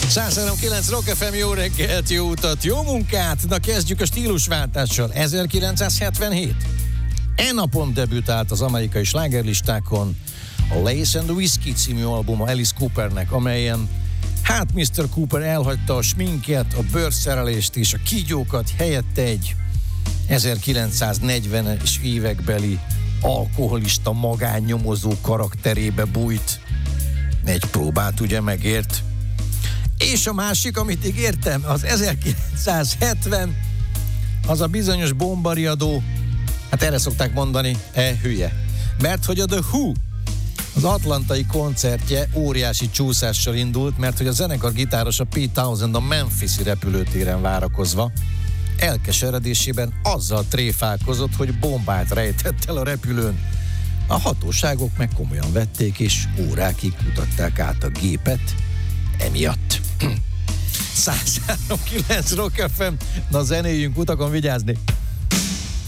103.9 Rock FM, jó reggelt, jó utat, jó munkát! Na kezdjük a stílusváltással. 1977. E napon debütált az amerikai slágerlistákon a Lace and the Whiskey című albuma Alice Coopernek, amelyen hát Mr. Cooper elhagyta a sminket, a bőrszerelést és a kígyókat, helyette egy 1940-es évekbeli alkoholista magánnyomozó karakterébe bújt. Egy próbát ugye megért. És a másik, amit ígértem, az 1970, az a bizonyos bombariadó, hát erre szokták mondani, hülye. Mert hogy a The Who, az atlantai koncertje óriási csúszással indult, mert hogy a zenekar gitárosa Pete Townshend a Memphis-i repülőtéren várakozva elkeseredésében azzal tréfálkozott, hogy bombát rejtett el a repülőn. A hatóságok meg komolyan vették, és órákig kutatták át a gépet emiatt. 103.9 Rock FM, na zenéljünk, utakon vigyázni!